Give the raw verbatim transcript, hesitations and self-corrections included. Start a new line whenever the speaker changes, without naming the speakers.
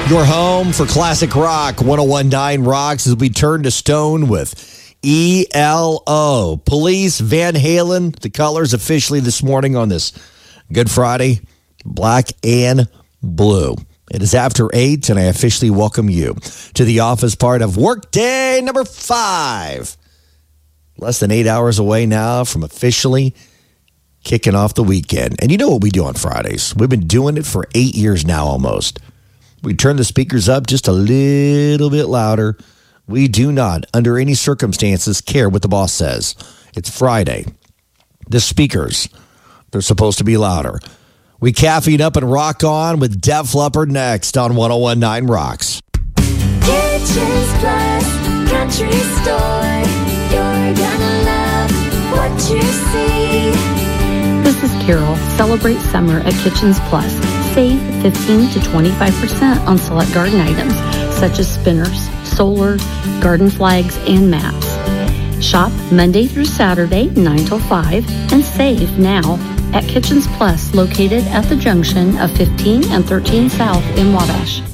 Your home for classic rock, one oh one point nine Rocks, as we turn to stone with E L O. Police, Van Halen, the colors officially this morning on this Good Friday, black and blue. It is after eight, and I officially welcome you to the office part of workday number five. Less than eight hours away now from officially kicking off the weekend. And you know what we do on Fridays. We've been doing it for eight years now almost. We turn the speakers up just a little bit louder. We do not, under any circumstances, care what the boss says. It's Friday. The speakers, they're supposed to be louder. We caffeine up and rock on with Def Leppard next on one oh one point nine Rocks.
Kitchens Plus Country Store. You're gonna love what you see.
This is Carol. Celebrate summer at Kitchens Plus. Save fifteen to twenty-five percent on select garden items such as spinners, solar, garden flags, and mats. Shop Monday through Saturday, nine till five, and save now at Kitchens Plus, located at the junction of fifteen and thirteen South in Wabash.